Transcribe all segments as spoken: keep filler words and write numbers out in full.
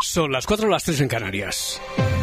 Son las cuatro, las tres en Canarias.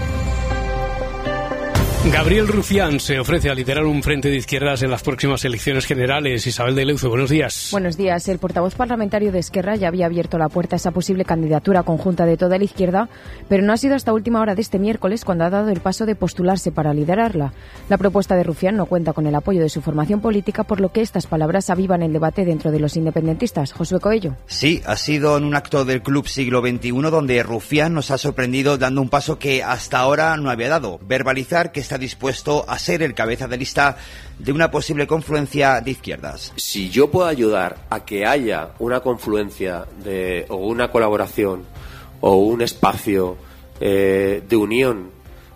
Gabriel Rufián se ofrece a liderar un frente de izquierdas en las próximas elecciones generales. Isabel de Leuzo, buenos días. Buenos días. El portavoz parlamentario de Esquerra ya había abierto la puerta a esa posible candidatura conjunta de toda la izquierda, pero no ha sido hasta última hora de este miércoles cuando ha dado el paso de postularse para liderarla. La propuesta de Rufián no cuenta con el apoyo de su formación política, por lo que estas palabras avivan el debate dentro de los independentistas. Josué Coello. Sí, ha sido en un acto del Club Siglo veintiuno donde Rufián nos ha sorprendido dando un paso que hasta ahora no había dado: verbalizar que está dispuesto a ser el cabeza de lista de una posible confluencia de izquierdas. Si yo puedo ayudar a que haya una confluencia de, o una colaboración o un espacio eh, de unión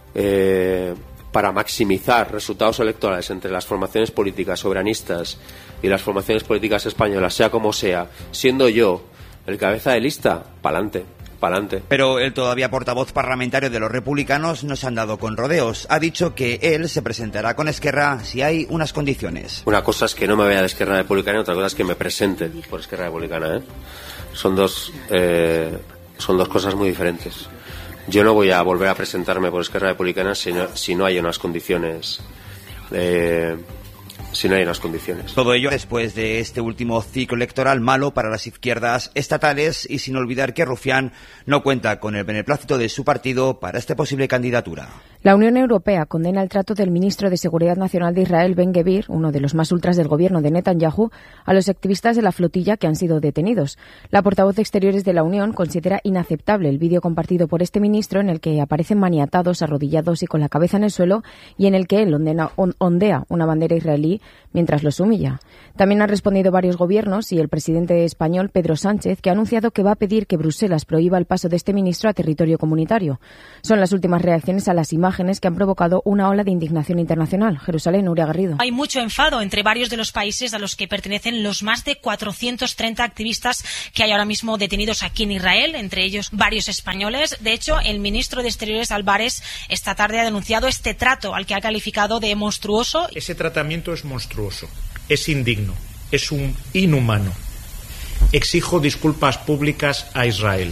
eh, para maximizar resultados electorales entre las formaciones políticas soberanistas y las formaciones políticas españolas, sea como sea, siendo yo el cabeza de lista, pa'lante. Pa'lante. Pero el todavía portavoz parlamentario de los republicanos no se ha andado con rodeos. Ha dicho que él se presentará con Esquerra si hay unas condiciones. Una cosa es que no me vaya de Esquerra Republicana y otra cosa es que me presente por Esquerra Republicana, ¿eh? Son dos, eh, son dos cosas muy diferentes. Yo no voy a volver a presentarme por Esquerra Republicana si no, si no hay unas condiciones... Eh, si no hay unas condiciones. Todo ello después de este último ciclo electoral malo para las izquierdas estatales y sin olvidar que Rufián no cuenta con el beneplácito de su partido para esta posible candidatura. La Unión Europea condena el trato del ministro de Seguridad Nacional de Israel, Ben-Gvir, uno de los más ultras del gobierno de Netanyahu, a los activistas de la flotilla que han sido detenidos. La portavoz de Exteriores de la Unión considera inaceptable el vídeo compartido por este ministro en el que aparecen maniatados, arrodillados y con la cabeza en el suelo y en el que él ondena, on, ondea una bandera israelí mientras los humilla. También han respondido varios gobiernos y el presidente español, Pedro Sánchez, que ha anunciado que va a pedir que Bruselas prohíba el paso de este ministro a territorio comunitario. Son las últimas reacciones a las imágenes que han provocado una ola de indignación internacional. Jerusalén, Nuria Garrido. Hay mucho enfado entre varios de los países a los que pertenecen los más de cuatrocientos treinta activistas que hay ahora mismo detenidos aquí en Israel, entre ellos varios españoles. De hecho, el ministro de Exteriores, Álvarez, esta tarde ha denunciado este trato al que ha calificado de monstruoso. Ese tratamiento es monstruoso, es indigno, es un inhumano. Exijo disculpas públicas a Israel.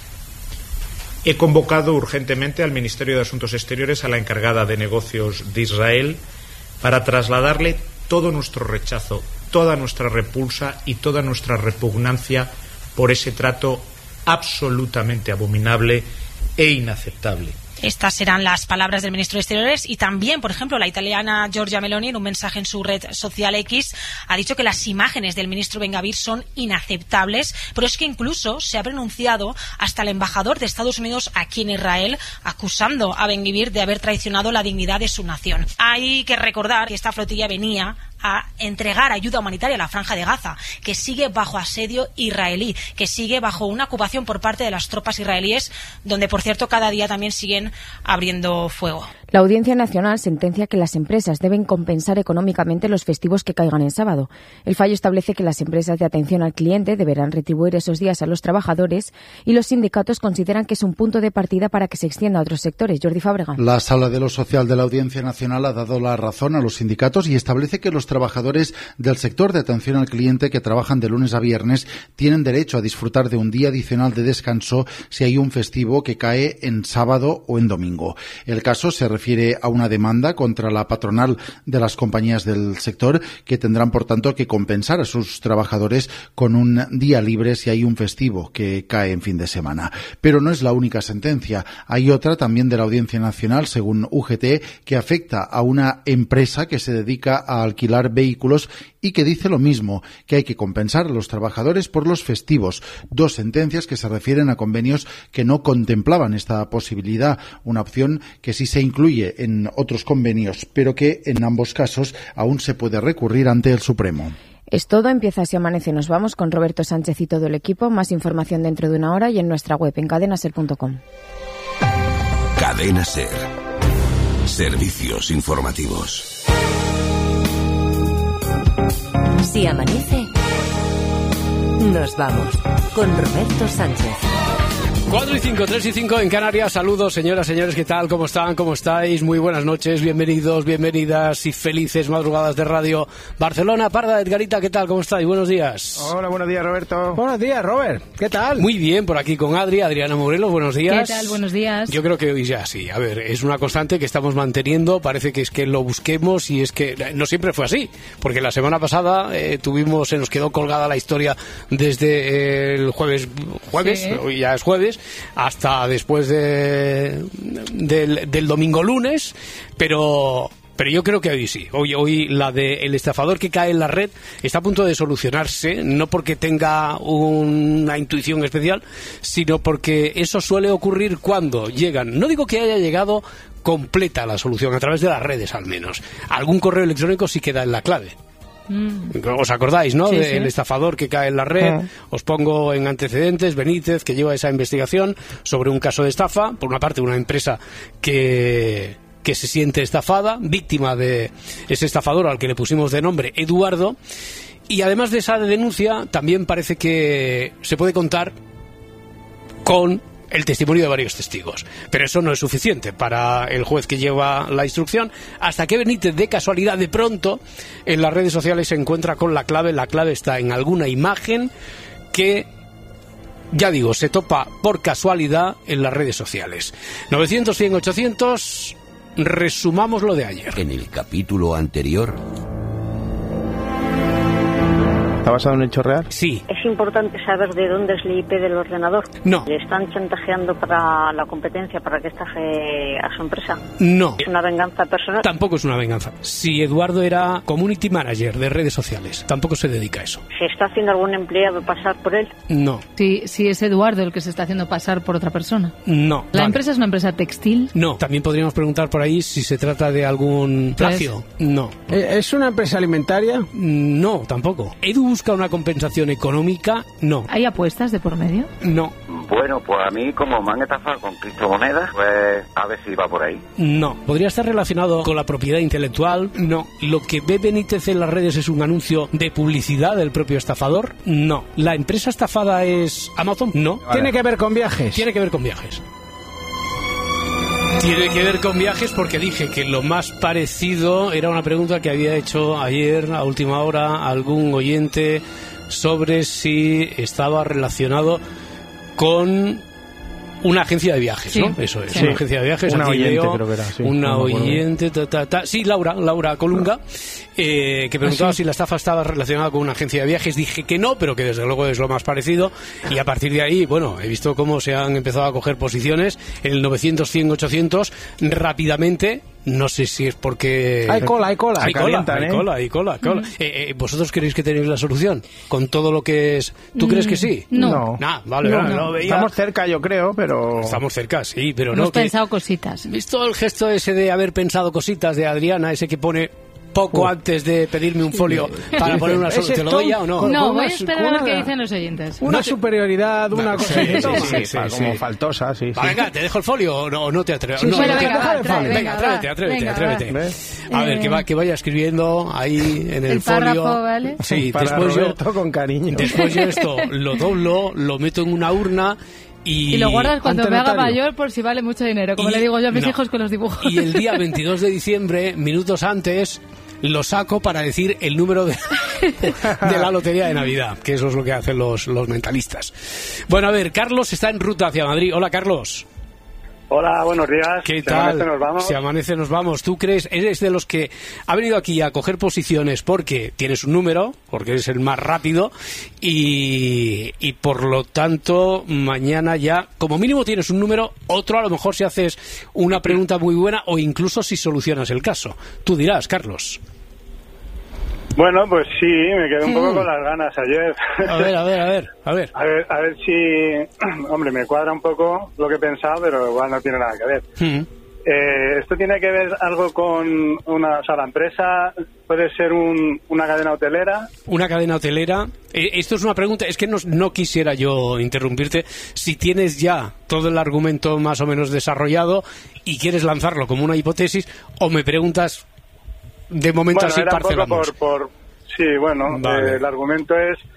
He convocado urgentemente al Ministerio de Asuntos Exteriores, a la encargada de negocios de Israel, para trasladarle todo nuestro rechazo, toda nuestra repulsa y toda nuestra repugnancia por ese trato absolutamente abominable e inaceptable. Estas serán las palabras del ministro de Exteriores y también, por ejemplo, la italiana Giorgia Meloni, en un mensaje en su red social X, ha dicho que las imágenes del ministro Ben-Gvir son inaceptables, pero es que incluso se ha pronunciado hasta el embajador de Estados Unidos aquí en Israel, acusando a Ben-Gvir de haber traicionado la dignidad de su nación. Hay que recordar que esta flotilla venía a entregar ayuda humanitaria a la Franja de Gaza, que sigue bajo asedio israelí, que sigue bajo una ocupación por parte de las tropas israelíes, donde, por cierto, cada día también siguen abriendo fuego. La Audiencia Nacional sentencia que las empresas deben compensar económicamente los festivos que caigan en sábado. El fallo establece que las empresas de atención al cliente deberán retribuir esos días a los trabajadores y los sindicatos consideran que es un punto de partida para que se extienda a otros sectores. Jordi Fábregas. La Sala de lo Social de la Audiencia Nacional ha dado la razón a los sindicatos y establece que los trabajadores del sector de atención al cliente que trabajan de lunes a viernes tienen derecho a disfrutar de un día adicional de descanso si hay un festivo que cae en sábado o en domingo. El caso se refiere a una demanda contra la patronal de las compañías del sector que tendrán, por tanto, que compensar a sus trabajadores con un día libre si hay un festivo que cae en fin de semana. Pero no es la única sentencia. Hay otra también de la Audiencia Nacional, según U G T, que afecta a una empresa que se dedica a alquilar vehículos y que dice lo mismo, que hay que compensar a los trabajadores por los festivos. Dos sentencias que se refieren a convenios que no contemplaban esta posibilidad, una opción que sí se incluye en otros convenios, pero que en ambos casos aún se puede recurrir ante el Supremo. Es todo, empieza Así Amanece. Nos vamos con Roberto Sánchez y todo el equipo. Más información dentro de una hora y en nuestra web en cadena ser punto com. Cadena Ser. Servicios informativos. Si amanece, nos vamos con Roberto Sánchez. cuatro y cinco, tres y cinco en Canarias. Saludos, señoras, señores, ¿qué tal? ¿Cómo están? ¿Cómo estáis? Muy buenas noches, bienvenidos, bienvenidas y felices madrugadas de Radio Barcelona. Parda, Edgarita, ¿qué tal? ¿Cómo estáis? Buenos días. Hola, buenos días, Roberto. Buenos días, Robert. ¿Qué tal? Muy bien, por aquí con Adri, Adriana Morelos, buenos días. ¿Qué tal? Buenos días. Yo creo que hoy ya sí. A ver, es una constante que estamos manteniendo. Parece que es que lo busquemos y es que no siempre fue así. Porque la semana pasada eh, tuvimos, se nos quedó colgada la historia desde el jueves, jueves, Sí. hoy ya es jueves, hasta después de, del, del domingo lunes, pero... Pero yo creo que hoy sí. Hoy, hoy la de el estafador que cae en la red está a punto de solucionarse, no porque tenga una intuición especial, sino porque eso suele ocurrir cuando llegan. No digo que haya llegado completa la solución, a través de las redes al menos. Algún correo electrónico sí queda en la clave. ¿Os acordáis, no? Sí, Del sí. estafador que cae en la red. Ah. Os pongo en antecedentes. Benítez, que lleva esa investigación sobre un caso de estafa. Por una parte, una empresa que, que se siente estafada, víctima de ese estafador al que le pusimos de nombre Eduardo. Y además de esa denuncia, también parece que se puede contar con el testimonio de varios testigos. Pero eso no es suficiente para el juez que lleva la instrucción, hasta que Benítez, de casualidad, de pronto, en las redes sociales se encuentra con la clave. La clave está en alguna imagen que, ya digo, se topa por casualidad en las redes sociales. novecientos, cien, ochocientos, resumamos lo de ayer. En el capítulo anterior... ¿Está basado en un hecho real? Sí. Es importante saber de dónde es el I P del ordenador. No. ¿Le están chantajeando para la competencia, para que estafe a su empresa? No. ¿Es una venganza personal? Tampoco es una venganza. Si Eduardo era community manager de redes sociales, tampoco se dedica a eso. ¿Se está haciendo algún empleado pasar por él? No. Si, si es Eduardo el que se está haciendo pasar por otra persona. No. ¿La Vale. empresa es una empresa textil? No. También podríamos preguntar por ahí si se trata de algún plagio. No. Eh, ¿Es una empresa alimentaria? No, tampoco. ¿Edu busca una compensación económica? No. ¿Hay apuestas de por medio? No. Bueno, pues a mí, como me han estafado con criptomonedas, pues a ver si va por ahí. No. ¿Podría estar relacionado con la propiedad intelectual? No. ¿Lo que ve Benítez en las redes es un anuncio de publicidad del propio estafador? No. ¿La empresa estafada es Amazon? No. ¿Tiene que ver con viajes? Tiene que ver con viajes. Tiene que ver con viajes porque dije que lo más parecido era una pregunta que había hecho ayer a última hora algún oyente sobre si estaba relacionado con una agencia de viajes, Sí. ¿no? Eso es, Sí. una agencia de viajes. Una aquí oyente, leo, creo que era, sí. Una No me acuerdo. oyente, ta, ta, ta. Sí, Laura, Laura Colunga, eh, que preguntaba ¿Ah, sí? si la estafa estaba relacionada con una agencia de viajes. Dije que no, pero que desde luego es lo más parecido. Y a partir de ahí, bueno, he visto cómo se han empezado a coger posiciones en el novecientos, cien, ochocientos rápidamente. No sé si es porque... Hay cola, hay cola. Hay Se cola, calientan, hay ¿eh? cola, hay cola, cola. Eh, eh, ¿Vosotros creéis que tenéis la solución? Con todo lo que es... ¿Tú crees que sí? No. Nah, vale, No, vale, no. lo veía. Estamos cerca, yo creo, pero... Estamos cerca, sí, pero Hemos no... que- pensado cositas. ¿Visto el gesto ese de haber pensado cositas de Adriana, ese que pone poco Uh. antes de pedirme un folio para poner una ¿Ese sola? ¿Te lo Tom? doy ya o no? Con- No, con voy a una- esperar con a ver qué una- dicen los oyentes. Una No te- superioridad, una No, cosa sí, que sí, toma, sí, que sí, pa- sí. como faltosa, sí. Va, sí. venga, ¿te dejo el folio o no, no te atreves? Sí, no, sí, no, venga, te- va, venga, trae, venga, atrévete, va, atrévete, venga, atrévete. ¿Ves? A ver, Eh, que, va, que vaya escribiendo ahí en el, el folio. párrafo, ¿vale? Sí, Para después yo, Roberto, con cariño. después yo esto lo doblo, lo meto en una urna y... Y lo guardas cuando ante me haga notario. mayor por si vale mucho dinero, como Y- le digo yo a mis no. hijos con los dibujos. Y el día veintidós de diciembre, minutos antes, lo saco para decir el número de, de la lotería de Navidad, que eso es lo que hacen los, los mentalistas. Bueno, a ver, Carlos está en ruta hacia Madrid. Hola, Carlos. Hola, buenos días. ¿Qué Si tal? amanece, nos vamos. Si amanece, nos vamos. ¿Tú crees, eres de los que ha venido aquí a coger posiciones porque tienes un número, porque eres el más rápido y, y por lo tanto mañana ya, como mínimo tienes un número, otro a lo mejor si haces una pregunta muy buena o incluso si solucionas el caso? Tú dirás, Carlos. Bueno, pues sí, me quedé un poco Mm. con las ganas ayer. A ver, a ver, a ver, a ver. A ver, a ver si... Hombre, me cuadra un poco lo que he pensado, pero igual no tiene nada que ver. Mm. Eh, ¿Esto tiene que ver algo con una... O sea, la empresa puede ser un, una cadena hotelera? Una cadena hotelera. Eh, esto es una pregunta, es que no, no quisiera yo interrumpirte. Si tienes ya todo el argumento más o menos desarrollado y quieres lanzarlo como una hipótesis, o me preguntas de momento Bueno, así era un poco parcelamos. por, por... Sí, bueno, Vale. eh, el argumento es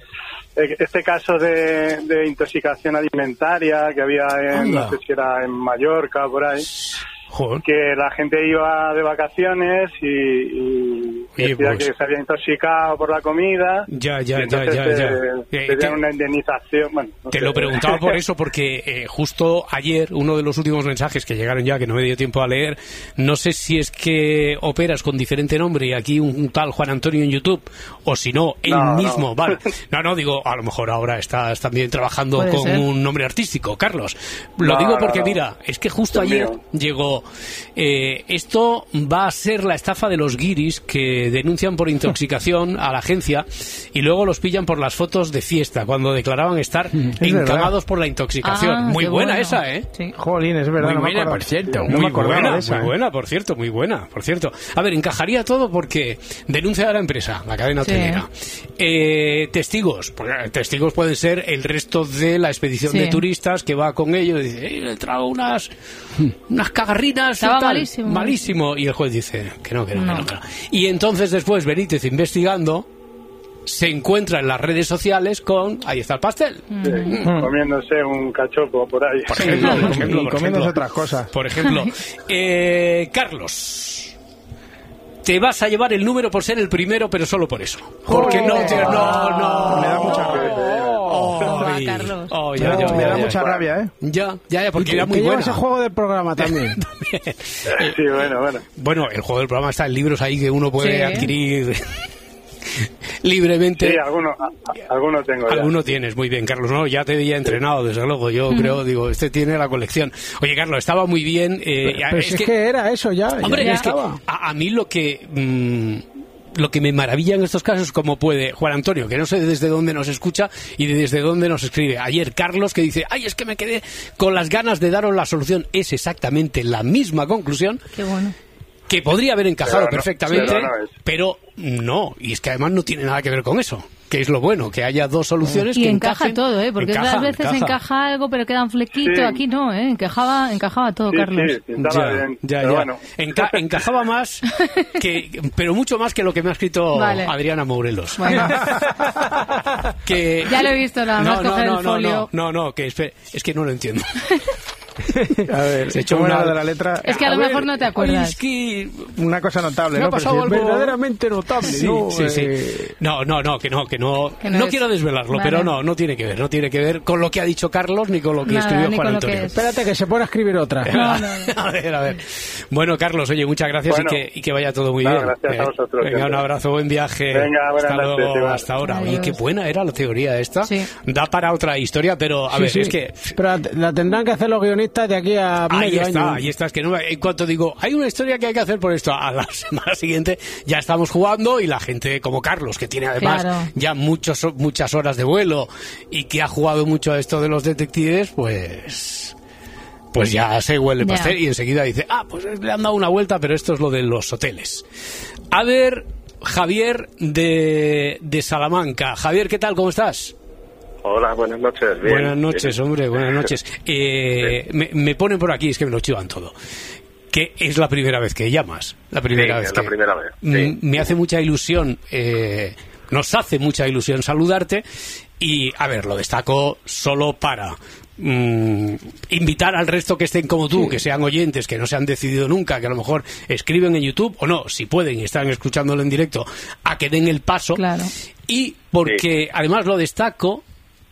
este caso de, de intoxicación alimentaria que había en, Anda. no sé si era en Mallorca o por ahí. Joder. Que la gente iba de vacaciones y, y Oye, decía pues- que se había intoxicado por la comida. Ya, ya, y entonces ya, ya, ya. te- Eh, te te- dan una indemnización. Bueno, no Te sé. lo preguntaba por eso, porque eh, justo ayer, uno de los últimos mensajes que llegaron ya, que no me dio tiempo a leer, no sé si es que operas con diferente nombre y aquí un, un tal Juan Antonio en YouTube, o si no, él No, mismo, no. vale. No, no, digo, a lo mejor ahora estás también trabajando Puede con ser. un nombre artístico, Carlos. Lo No, digo no, porque, no. mira, es que justo Es ayer mío. llegó, eh, esto va a ser la estafa de los guiris que denuncian por intoxicación a la agencia y luego los pillan por las fotos de fiesta, cuando declaraban estar encamados por la intoxicación. Ah, muy qué buena bueno. esa, ¿eh? Sí. Jolín, es verdad, Muy no me buena, acordaba. por cierto. No me Muy acordaba buena, de esa, muy ¿eh? buena, por cierto, muy buena, por cierto. A ver, encajaría todo porque denuncia a la empresa, la cadena Sí. hotelera. Eh, testigos, porque testigos pueden ser el resto de la expedición Sí. de turistas que va con ellos y dice, "Eh, le trago unas, unas cagarrinas. y Estaba tal". malísimo. Malísimo. Y el juez dice que no, que no, No. que no, que no. Y entonces después Benítez, investigando, se encuentra en las redes sociales con, ahí está el pastel. Sí, comiéndose un cachopo por ahí. Por ejemplo, por ejemplo, Y por comiéndose ejemplo. otras cosas. Por ejemplo, eh, Carlos, te vas a llevar el número por ser el primero, pero solo por eso. Porque no te... No, no. Me da mucha rabia. Ay, Carlos. oh, ya, ya, Me ya, da ya. mucha rabia, ¿eh? Ya, ya, ya, porque Y era te- muy te lleva buena. ese juego del programa también. Sí, bueno, bueno. Bueno, el juego del programa está en libros ahí que uno puede Sí. adquirir libremente. Sí, alguno, a- a- alguno tengo ya. Alguno tienes, muy bien, Carlos. No, ya te había entrenado, desde luego. Yo creo, digo, este tiene la colección. Oye, Carlos, estaba muy bien. eh, Pero es si es que- que era eso ya. Hombre, ya es que estaba. a, a mí lo que mm, lo que me maravilla en estos casos es cómo puede Juan Antonio, que no sé desde dónde nos escucha y desde dónde nos escribe. Ayer Carlos, que dice, ay, es que me quedé con las ganas de daros la solución. Es exactamente la misma conclusión Qué bueno. que podría haber encajado Pero no, perfectamente, pero no es. pero no. Y es que además no tiene nada que ver con eso. Que es lo bueno, que haya dos soluciones Y que encaja encajen. todo, ¿eh? Porque Encaja, otras veces encaja. encaja. algo, pero queda un flequito. Sí. Aquí no, ¿eh? Encajaba, encajaba todo, Sí, Carlos. sí, pintaba Ya, bien. ya, pero ya. bueno. Enca- encajaba más, que, pero mucho más que lo que me ha escrito Vale. Adriana Morelos. Bueno. Que, Ya lo he visto, nada más no, coger no, el no, folio. No, no, no, que espe- es que no lo entiendo. A ver, Se echó ¿cómo era una- de la letra? Es que a lo ver, mejor no te acuerdas. oye, es que Una cosa notable, me ha ¿no? Pero pasado sí, algo verdaderamente notable, Sí, ¿no? sí, sí. Eh, No, no, no, que no, que no. Que no no es- quiero desvelarlo, Vale. pero no, no tiene que ver, no tiene que ver con lo que ha dicho Carlos ni con lo que Nada, escribió ni Juan con lo que Antonio. es. Espérate que se pone a escribir otra. No, no, no. A ver, a ver. Bueno, Carlos, oye, muchas gracias Bueno. y, que, y que vaya todo muy No, bien. gracias a Eh, vosotros, Venga, un siempre. abrazo, buen viaje. Venga, buenas hasta noches, luego, Iván. hasta ahora. Oye, Adiós. qué buena era la teoría esta. Sí. Da para otra historia, pero a Sí, ver, sí. es que Pero la tendrán que hacer los guionistas de aquí a ahí medio está, año. ahí está. Es que no, en cuanto digo, hay una historia que hay que hacer por esto, a la semana siguiente ya estamos jugando y la gente como Carlos, que tiene además Claro. ya muchos, muchas horas de vuelo y que ha jugado mucho a esto de los detectives, pues... Pues ya se huele el Ya. pastel y enseguida dice, ah, pues le han dado una vuelta, pero esto es lo de los hoteles. A ver, Javier de, de Salamanca. Javier, ¿qué tal? ¿Cómo estás? Hola, buenas noches. Bien, Buenas noches, bien. hombre, buenas noches. Eh, me, me ponen por aquí, es que me lo chivan todo. Que es la primera vez que llamas. La primera Sí, vez es la que- primera vez, Mm, sí. Me hace mucha ilusión, eh, nos hace mucha ilusión saludarte. Y, a ver, lo destaco solo para mm, invitar al resto que estén como tú, que sean oyentes, que no se han decidido nunca, que a lo mejor escriben en YouTube, o no, si pueden y están escuchándolo en directo, a que den el paso. Claro. Y porque, además, lo destaco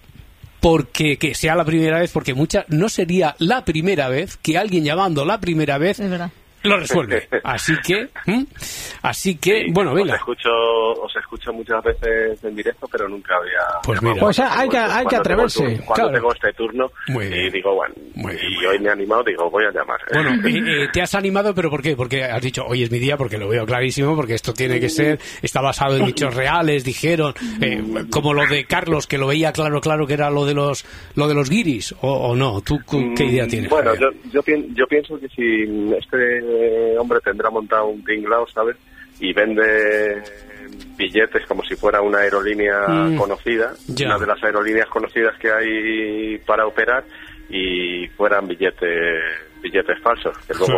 porque que sea la primera vez, porque mucha, no sería la primera vez que alguien llamando la primera vez Es verdad. lo resuelve. Así que, ¿m? así que, Sí, bueno, os venga. escucho, os escucho muchas veces en directo, pero nunca había... Pues llamado. mira. Pues hay que- hay que Cuando tengo atreverse, el turno- Cuando claro. tengo este turno Muy bien. y digo, bueno, Muy bien, y muy hoy me he animado, digo, voy a llamar. Bueno, eh, eh, te has animado, pero ¿por qué? Porque has dicho, hoy es mi día, porque lo veo clarísimo, porque esto tiene que ser, está basado en hechos reales, dijeron, eh, como lo de Carlos, que lo veía claro, claro que era lo de los lo de los guiris, o, o no. ¿Tú cu- qué idea tienes? Bueno, Javier? yo, yo, pien- yo pienso que si este hombre tendrá montado un tinglao, ¿sabes? Y vende billetes como si fuera una aerolínea Mm, conocida, ya. una de las aerolíneas conocidas que hay para operar, y fueran billetes billetes falsos, que luego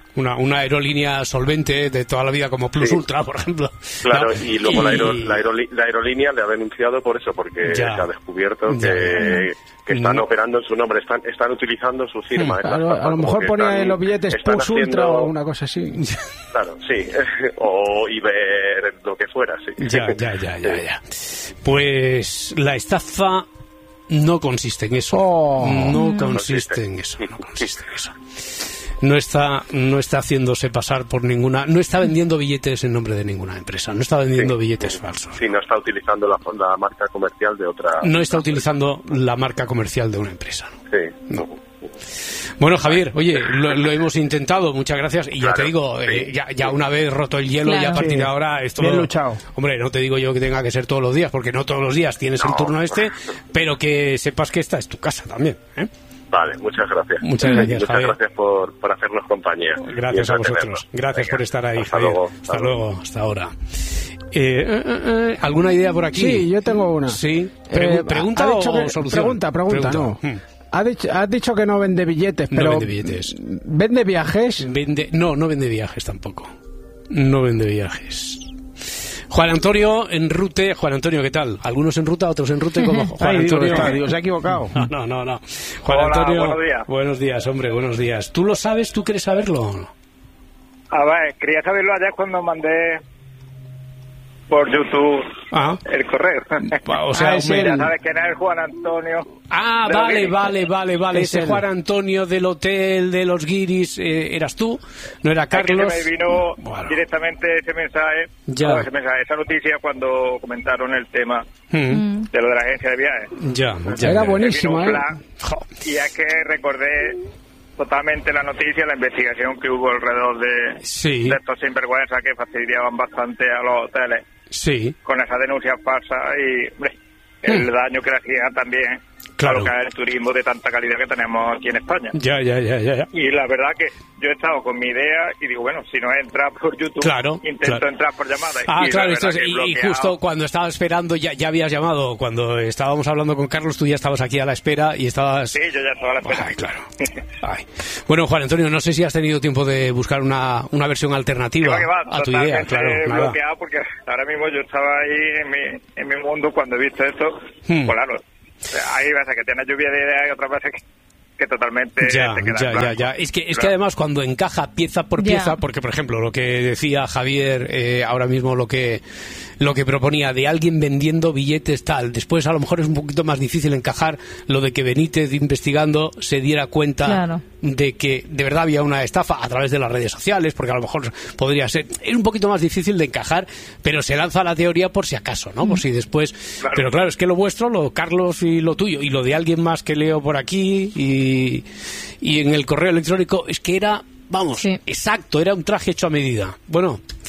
Una, una aerolínea solvente de toda la vida como Plus Sí. Ultra, por ejemplo. Claro, ¿no? y luego la, aero- Y- la, aeroli- la aerolínea le ha denunciado por eso, porque Ya. se ha descubierto Ya. que, que están No. operando en su nombre, están, están utilizando su firma. en A las lo, tapas, a lo como mejor que ponía están- en los billetes están Plus Ultra haciendo- o una cosa así. Claro, sí, o Iber, lo que fuera, sí. Ya, ya, ya, ya, ya. Pues la estafa no consiste en eso. Oh. No No consiste en eso. No consiste en eso. No está, no está haciéndose pasar por ninguna, no está vendiendo billetes en nombre de ninguna empresa, no está vendiendo billetes falsos. Sí, no está utilizando la, la marca comercial de otra... No está utilizando la marca comercial de una empresa. Sí. No. Bueno, Javier, oye, lo, lo hemos intentado, muchas gracias. Y ya te digo, eh, ya, ya una vez roto el hielo, Claro. ya a partir Sí. de ahora esto... Bien luchado. Hombre, no te digo yo que tenga que ser todos los días, porque no todos los días tienes el turno este, pero que sepas que esta es tu casa también, ¿eh? Vale, muchas gracias. Muchas gracias, Muchas Javier. gracias por, por hacernos compañía. Gracias y a entretenernos. vosotros. Gracias Venga, por estar ahí, hasta Javier. luego. Hasta luego, hasta ahora. Eh, eh, eh, ¿Alguna idea por aquí? Sí, yo tengo una. Sí. Pregu- Eh, ¿Pregunta ha dicho o que- solución? Pregunta, pregunta, no. Hmm. Ha dicho, has dicho que no vende billetes, No pero... vende billetes. ¿Vende viajes? Vende, no, no vende viajes tampoco. No vende viajes. Juan Antonio en rute. Juan Antonio, ¿qué tal? Algunos en ruta, otros en rute, como Juan Ay, digo, Antonio. está, digo, se ha equivocado. No, no, no, no. Juan Hola, Antonio. buenos días. Buenos días, hombre, buenos días. ¿Tú lo sabes? ¿Tú quieres saberlo? A ver, quería saberlo ayer cuando mandé por YouTube Ah. el correo. O sea, Ah, es mira, el- sabes quién es Juan Antonio. Ah, de los vale, Guiris. vale, vale, vale. Es Ese él. Juan Antonio del hotel de los Guiris, eh, ¿eras tú? ¿No era Es que Carlos? se me vino Bueno. directamente ese mensaje, Ya. o ese mensaje, esa noticia cuando comentaron el tema Mm. de lo de la agencia de viajes. Ya, ya. Era ya. buenísimo, Me ¿eh? vino un flash, y es que recordé totalmente la noticia, la investigación que hubo alrededor de, Sí. de estos sinvergüenzas que fastidiaban bastante a los hoteles Sí. con esas denuncias falsas y hombre, el Mm. daño que le hacía también Claro. a lo que es el turismo de tanta calidad que tenemos aquí en España. Ya, ya, ya, ya, ya. Y la verdad que yo he estado con mi idea y digo, bueno, si no entra por YouTube, Claro, intento claro. entrar por llamada. Ah, y claro, la esto verdad es- que y, y bloqueado. justo cuando estaba esperando ya, ya habías llamado, cuando estábamos hablando con Carlos, tú ya estabas aquí a la espera y estabas... Sí, yo ya estaba a la espera. Ay, claro. Ay. Bueno, Juan Antonio, no sé si has tenido tiempo de buscar una, una versión alternativa Que va, que va, a tu idea, totalmente claro. Nada. bloqueado porque ahora mismo yo estaba ahí en mi, en mi mundo cuando he visto esto, Hmm. pues claro, o sea, hay veces que tienes lluvia de ideas y otras veces que, que totalmente Ya, te quedas ya, en ya, blanco. ya. Es que, es que Claro. además cuando encaja pieza por Ya. pieza, porque por ejemplo lo que decía Javier eh, ahora mismo, lo que lo que proponía de alguien vendiendo billetes tal, después a lo mejor es un poquito más difícil encajar lo de que Benítez investigando se diera cuenta Claro. de que de verdad había una estafa a través de las redes sociales, porque a lo mejor podría ser, es un poquito más difícil de encajar, pero se lanza la teoría por si acaso, ¿no? Por si después, Claro. pero claro, es que lo vuestro, lo Carlos y lo tuyo, y lo de alguien más que leo por aquí y, y en el correo electrónico, es que era, vamos, Sí. exacto, era un traje hecho a medida. Bueno,